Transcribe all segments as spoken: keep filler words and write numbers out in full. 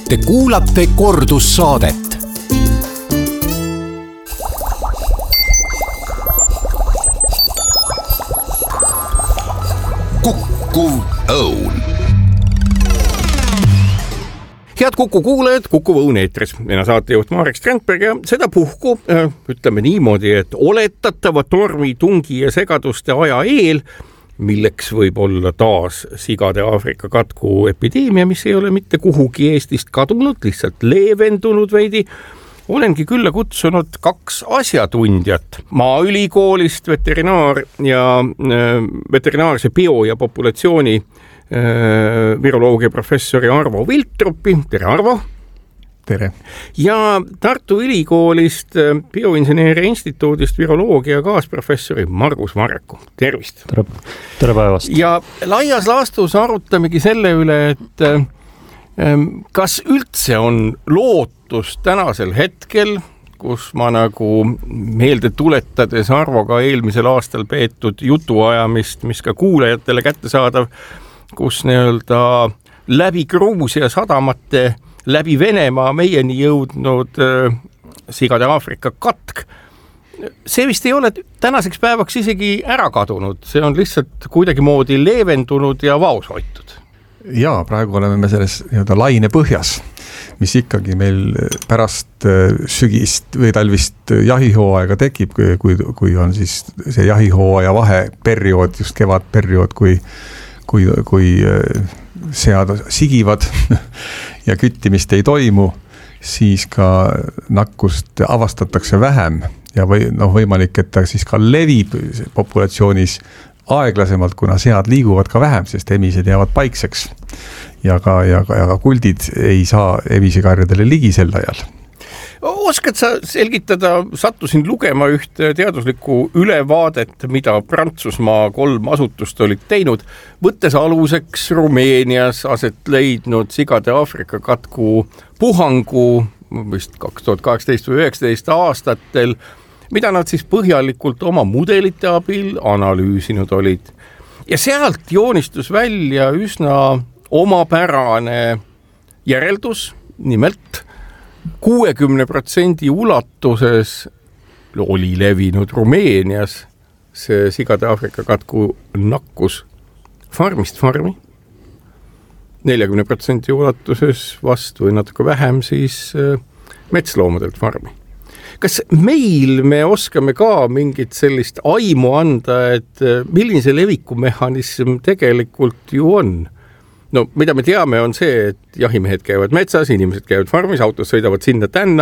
Te kuulate kordussaadet. Kukkuv õun. Head Kuku kuulajad, Kukuv õun eetris. Mina saatejuht Marek Strandberg ja seda puhku, ütleme niimoodi, et oletatava tormi, tungi ja segaduste aja eel, milleks võib olla taas sigade Aafrika katku epideemia, mis ei ole mitte kuhugi Eestist kadunud, lihtsalt leevendunud veidi, olengi külla kutsunud kaks asjatundjat Maaülikoolist, veterinaar ja veterinaarse bio- ja populatsiooni viroloogia professori Arvo Viltrupi. Tere, Arvo! Tere! Ja Tartu Ülikoolist Bioinseneeria instituudist viroloogia kaasprofessori Margus Marreku. Tervist! Tere, tere päevast! Ja laias laastus arutamegi selle üle, et kas üldse on lootus tänasel hetkel, kus ma nagu meelde tuletades Arvoga eelmisel aastal peetud jutuajamist, mis ka kuulajatele kättesaadav, kus nii-öelda läbi Gruusia sadamate, läbi Venemaa meieni jõudnud äh, sigade Aafrika katk. See vist ei ole tänaseks päevaks isegi ära kadunud, see on lihtsalt kuidagi moodi leevendunud ja vaos hoitud. Jaa, praegu oleme me selles nii-öelda laine põhjas, mis ikkagi meil pärast sügist või talvist jahihooaega tekib, kui, kui on siis see jahihooaja vaheperiood, just kevadperiood, kui kui, kui sead sigivad ja küttimist ei toimu, siis ka nakkust avastatakse vähem ja või, noh, võimalik, et ta siis ka levib populatsioonis aeglasemalt, kuna sead liiguvad ka vähem, sest emised jäävad paikseks ja ka, ja ka, ja ka kuldid ei saa emisikarjadele ligi sel ajal. Oskad sa selgitada, sattusin lugema ühte teaduslikku ülevaadet, mida Prantsusmaa kolm asutust olid teinud, võttes aluseks Rumeenias aset leidnud sigade Aafrika katku puhangu vist kaks tuhat kaheksateist või üheksateist aastatel, mida nad siis põhjalikult oma mudelite abil analüüsinud olid. Ja sealt joonistus välja üsna omapärane järeldus, nimelt kuuekümne protsendi ulatuses oli levinud Rumeenias see sigade Aafrika katku nakkus farmist farmi, neljakümne protsendi ulatuses vast või natuke vähem siis metsloomadelt farmi. Kas meil me oskame ka mingit sellist aimu anda, et milline see levikumehhanism tegelikult ju on? No, mida me teame on see, et jahimehed käivad metsas, inimesed käivad farmis, autos sõidavad sinna tänna.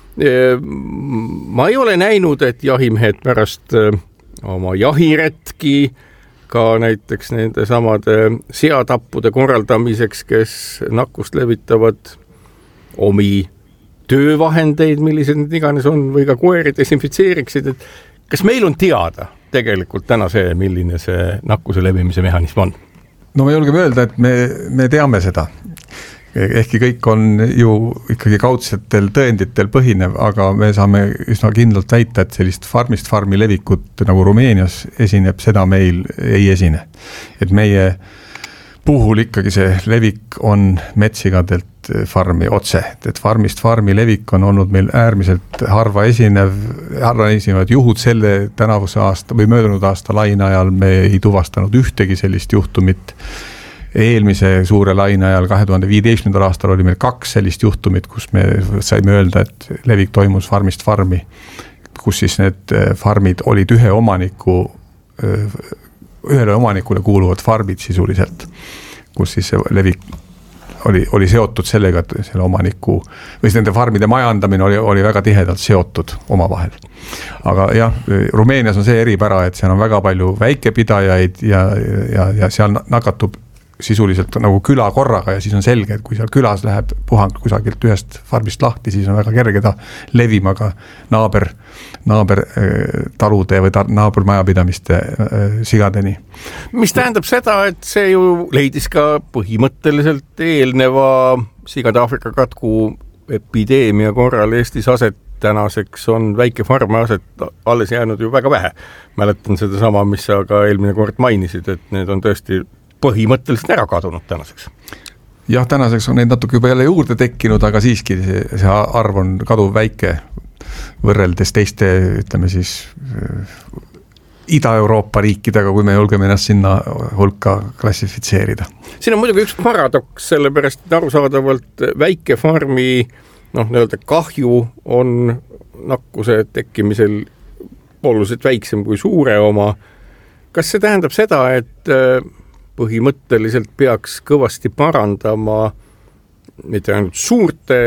Ma ei ole näinud, et jahimehed pärast oma jahiretki ka näiteks nende samade seatappude korraldamiseks, kes nakkust levitavad omi töövahendeid, millised need iganes on, või ka koeri desinfitseeriksid. Et kas meil on teada tegelikult täna see, milline see nakkuse levimise mehhanism on? No me julgeme öelda, et me, me teame seda. Ehkki kõik on ju ikkagi kaudsetel tõenditel põhinev, aga me saame üsna kindlalt väita, et sellist farmist farmi levikut nagu Rumeenias esineb, seda meil ei esine. Et meie puhul ikkagi see levik on metsigadelt farmi otse. Et farmist farmi levik on olnud meil äärmiselt harva esinev, harva esinevad juhud selle tänavuse aasta või möödunud aasta laine ajal me ei tuvastanud ühtegi sellist juhtumit. Eelmise suure laine ajal kahe tuhande viieteistkümnendal aastal oli meil kaks sellist juhtumit, kus me saime öelda, et levik toimus farmist farmi, kus siis need farmid olid ühe omaniku, ühele omanikule kuuluvad farmid sisuliselt, kus siis see levik oli, oli seotud sellega, et selle omaniku või nende farmide majandamine oli, oli väga tihedalt seotud omavahel. Aga jah, Rumeenias on see eripära, et seal on väga palju väikepidajaid ja, ja, ja seal nakatub sisuliselt nagu küla korraga ja siis on selge, et kui seal külas läheb puhang kusagilt ühest farmist lahti, siis on väga kerge ta levima ka naaber, naaber talude või ta, naabermajapidamiste sigadeni. Mis tähendab seda, et see ju leidis ka põhimõtteliselt eelneva sigade Aafrika katku epideemia korral Eestis aset. Tänaseks on väike farme aset alles jäänud ju väga vähe. Mäletan seda sama, mis sa ka eelmine kord mainisid, et need on tõesti põhimõtteliselt ära kadunud tänaseks. jah, tänaseks on neid natuke juba jälle juurde tekkinud, aga siiski see, see arv on kaduv väike võrreldes teiste, ütleme siis Ida-Euroopa riikidega, kui me julgeme ennast sinna hulka klassifitseerida. Siin on muidugi üks paradoks, sellepärast et arusaadavalt väike farmi noh, nii-öelda kahju on nakkuse tekkimisel oluliselt väiksem kui suure oma. Kas see tähendab seda, et põhimõtteliselt peaks kõvasti parandama mitte ainult suurte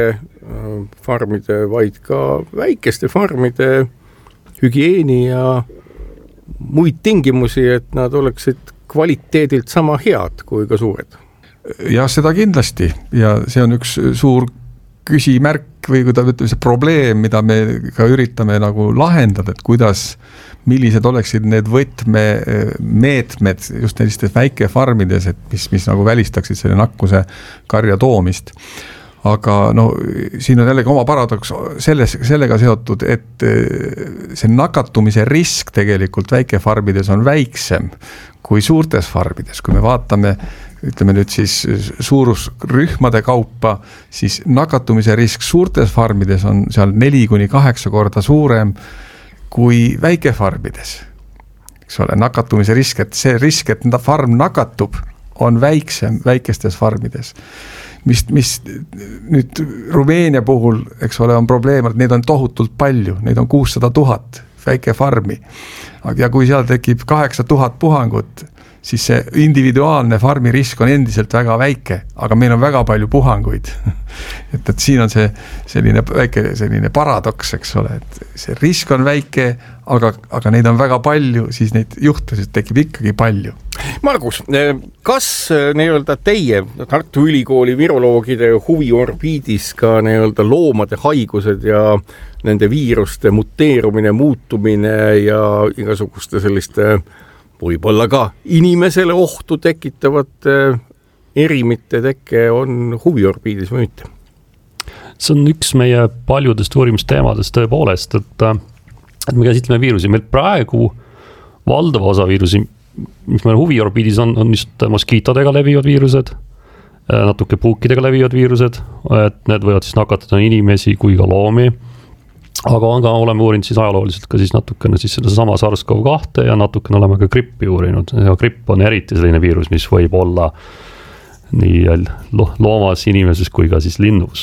farmide, vaid ka väikeste farmide hügieeni ja muid tingimusi, et nad oleksid kvaliteedilt sama head kui ka suured? Jah, seda kindlasti ja see on üks suur küsimärk või kui ta ütleb see probleem, mida me ka üritame nagu lahendada, et kuidas millised oleksid need võtmemeetmed just sellistes väikefarmides, et mis, mis nagu välistaksid selle nakkuse karja toomist. Aga no, siin on jällegi oma paradoks selles, sellega seotud, et see nakatumise risk tegelikult väikefarmides on väiksem kui suurtes farmides. Kui me vaatame, ütleme nüüd siis suurusrühmade kaupa, siis nakatumise risk suurtes farmides on seal neli kuni kaheksa korda suurem kui väikefarmides. Eks ole, nakatumise risk, et see risk, et farm nakatub, on väiksem väikestes farmides. Mis, mis nüüd Rumeenia puhul, eks ole, on probleem, et neid on tohutult palju, neid on kuussada tuhat väike farmi. Ja kui seal tekib kaheksa tuhat puhangut, siis see individuaalne farmi risk on endiselt väga väike, aga meil on väga palju puhanguid. et, et siin on see selline väike selline paradoks, eks ole, et see risk on väike, aga, aga neid on väga palju, siis neid juhtusid tekib ikkagi palju. Margus, kas nii-öelda teie Tartu Ülikooli viroloogide huviorbiidis ka nii-öelda loomade haigused ja nende viiruste muteerumine, muutumine ja igasuguste selliste võib-olla ka inimesele ohtu tekitavate erimite tekke on huviorbiidis või mitte? See on üks meie paljudest uurimist teemadest tõepoolest, et, et me käsitleme viirusi. Meil praegu valdava osa viirusi, mis meil huviorbiidis on, on just moskiitodega levivad viirused, natuke puukidega levivad viirused, et need võivad siis nakatada inimesi kui ka loomi. Aga on ka, oleme uurinud siis ajalooliselt ka siis natukene siis seda sama SARS-CoV kaks ja natukene oleme ka grippi uurinud. Ja gripp on eriti selline viirus, mis võib olla nii loomas, inimeses kui ka siis linnus.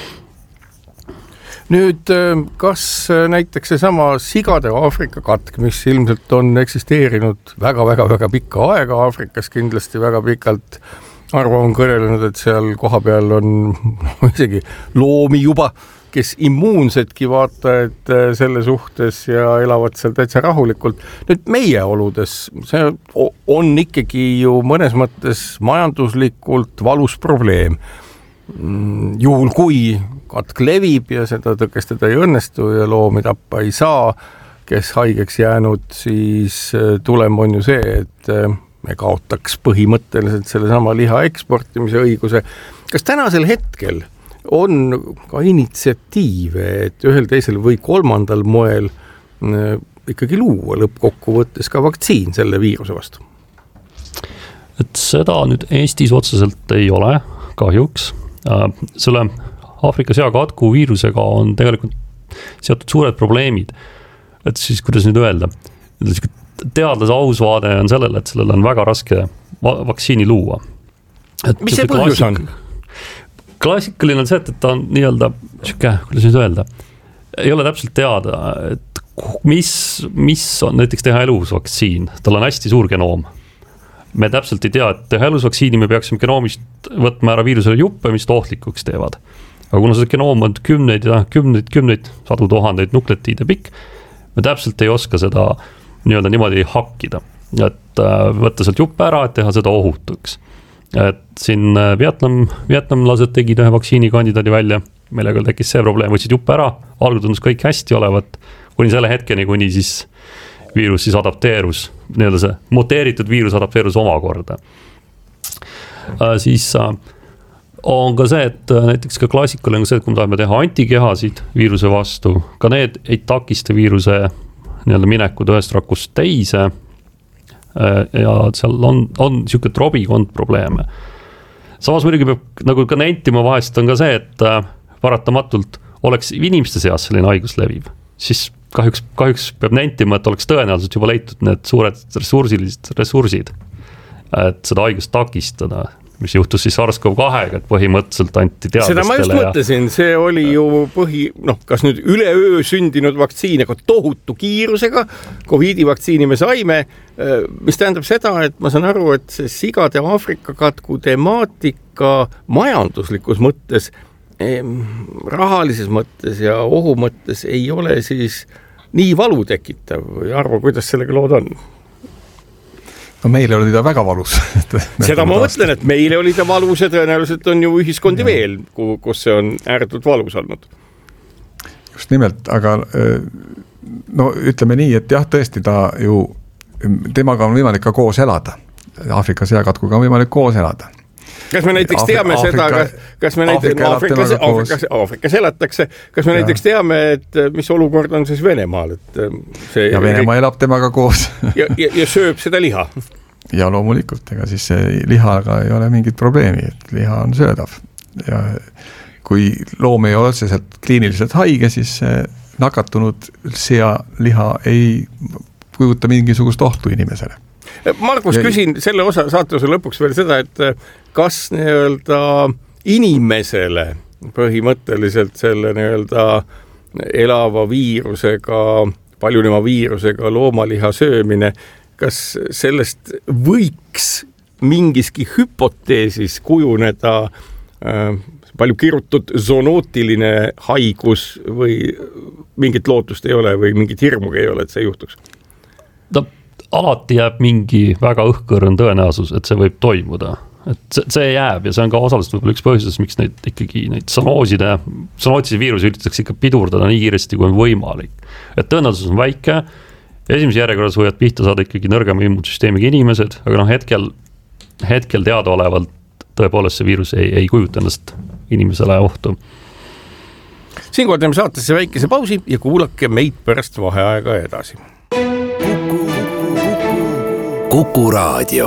Nüüd, kas näiteks see sama sigade Aafrika katk, mis ilmselt on eksisteerinud väga-väga-väga pikka aega Aafrikas, kindlasti väga pikalt, arva on kõrelenud, et seal koha peal on isegi loomi juba, kes immuunsedki vaata, et selle suhtes ja elavad seal täitsa rahulikult. Nüüd meie oludes, see on ikkagi ju mõnes mõttes majanduslikult valus probleem. Juhul kui katk levib ja seda tõkestada ei õnnestu ja loomi tappa ei saa, kes haigeks jäänud, siis tulem on ju see, et me kaotaks põhimõtteliselt selle sama liha eksportimise õiguse. Kas tänasel hetkel on ka initsiatiive, et ühel teisel või kolmandal moel ikkagi luua lõppkokkuvõttes ka vaktsiin selle viiruse vastu? Et seda nüüd Eestis otseselt ei ole, kahjuks. Selle Aafrika seakatku viirusega on tegelikult seotud suured probleemid. Et siis, kuidas nüüd öelda, teadlase aus vaade on sellele, et sellele on väga raske vaktsiini luua. Et mis see põhjus on? Klassikaline on see, et ta on nii-öelda, kuidas nüüd öelda, ei ole täpselt teada, et mis, mis on näiteks teha elus vaktsiin. Tal on hästi suur genoom. Me täpselt ei tea, et teha elus vaktsiini me peaksime genoomist võtma ära viirusele juppe, mis tohtlikuks teevad. Aga kuna see genoom on kümneid ja kümneid, kümneid, sadu tuhandeid nukletiide pikk, me täpselt ei oska seda nii-öelda niimoodi hakkida. Et võtta sealt juppe ära, et teha seda ohutuks. Et siin Vietnam, vietnamlased tegid ühe vaktsiinikandidaadi välja, millega tekkis see probleem, võtsid juppe ära, algul tundus kõik hästi olevat, kuni selle hetkeni, kuni siis viirus siis adapteerus, nii-öelda see muteeritud viirus adapteerus omakorda. Siis on ka see, et näiteks ka klassikaline on see, et kui me tahame teha antikehasid viiruse vastu, ka need ei takista viiruse nii-öelda minekud ühest rakust teise, ja seal on, on niisugune trobikond probleeme. samas muidugi peab nagu ka nentima vahest on ka see, et paratamatult oleks inimeste seas selline haigus leviv, siis kahjuks, kahjuks peab nentima, et oleks tõenäoliselt juba leitud need suured ressursilised ressursid, et seda haigust takistada, mis juhtus siis SARS-CoV kahega, et põhimõtteliselt anti teadlastele. Seda ma just mõtlesin, see oli ju põhi, noh, kas nüüd üleöö sündinud vaktsiin, aga tohutu kiirusega, Covidi vaktsiini me saime, mis tähendab seda, et ma saan aru, et see sigade Aafrika katku temaatika majanduslikus mõttes, rahalises mõttes ja ohu mõttes ei ole siis nii valu tekitav. Arvo, kuidas sellega lood on? No meile oli ta väga valus. Seda ma mõtlen, et meile oli ta valus ja tõenäoliselt on ju ühiskondi ja. Veel, kus see on ääretult valus olnud. Just nimelt, aga no ütleme nii, et jah, tõesti ta ju, temaga on võimalik ka koos elada. Aafrika seakatkuga on võimalik koos elada. Kas me näiteks Aafrika, teame seda, kas, kas me näiteks Aafrika Aafrikas, Aafrikas, Aafrikas elatakse, kas me ja. Näiteks teame, et mis olukord on siis Venemaal? Et see, ja Venemaa elab temaga koos. ja, ja, ja sööb seda liha. Ja loomulikult, ega siis see lihaga ei ole mingit probleemi, et liha on söödav. Ja kui loom ei ole otseselt kliiniliselt haige, siis nakatunud sea liha ei kujuta mingisugust ohtu inimesele. Markus, küsin selle osa saatuse lõpuks veel seda, et kas nii-öelda inimesele põhimõtteliselt selle nii-öelda elava viirusega, paljunema viirusega loomaliha söömine, kas sellest võiks mingiski hüpoteesis kujuneda äh, palju kirutud zoonootiline haigus või mingit lootust ei ole või mingit hirmugi ei ole, et see juhtuks? Ta alati jääb mingi väga õhkõrn tõenäosus, et see võib toimuda. Et see jääb ja see on ka osaliselt võib-olla üks põhjusest, miks neid ikkagi neid sanooside, sanootise viiruse üritatakse ikka pidurdada nii kiiresti, kui on võimalik. Et tõenäosus on väike, esimese järjekorras võivad pihta saada ikkagi nõrgema immuunsüsteemiga inimesed, aga noh, hetkel, hetkel teadaolevalt tõepoolest see viirus ei, ei kujuta ennast inimesele ohtu. Siinkohal teeme saatesse väikese pausi ja kuulake meid pärast vaheaega edasi. Kuku Raadio.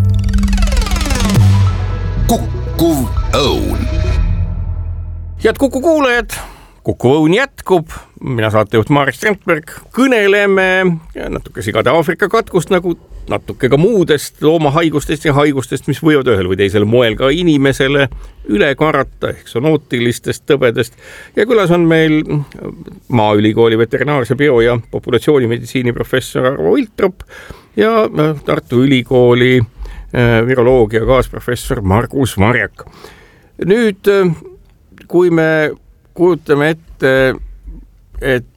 Kukkuv õun. Head Kuku kuulajad, Kuku õun jätkub. Mina saatejuht Maarit Strandberg. Kõneleme natuke sigade Aafrika katkust, nagu natuke ka muudest loomahaigustest ja haigustest, mis võivad ühel või teisel moel ka inimesele üle karata, ehk sonootilistest tõbedest. Ja külas on meil Maaülikooli veterinaarse bio- ja populatsioonimeditsiini professor Arvo Iltrop ja Tartu Ülikooli viroloogia kaasprofessor Margus Marjak. Nüüd, kui me kujutame ette, et